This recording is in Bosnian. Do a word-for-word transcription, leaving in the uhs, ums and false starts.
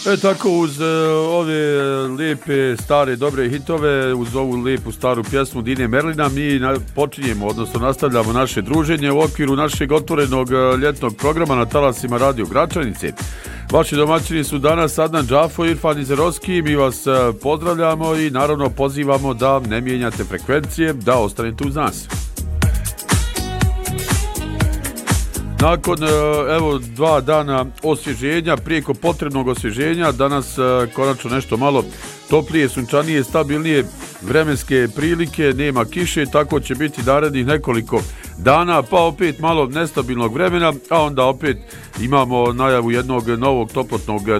E tako uz uh, ove lijepe, stare, dobre hitove, uz ovu lijepu staru pjesmu Dine Merlina, mi na, počinjemo, odnosno nastavljamo naše druženje u okviru našeg otvorenog uh, ljetnog programa na talasima Radio Gračanice. Vaši domaćini su danas Adnan Džafo, Irfan Izerovski, mi vas uh, pozdravljamo i naravno pozivamo da ne mijenjate frekvencije, da ostanete uz nas. Nakon evo dva dana osvježenja, prijeko potrebnog osvježenja, danas konačno nešto malo toplije, sunčanije, stabilnije vremenske prilike, nema kiše, tako će biti narednih nekoliko dana, pa opet malo nestabilnog vremena, a onda opet imamo najavu jednog novog toplotnog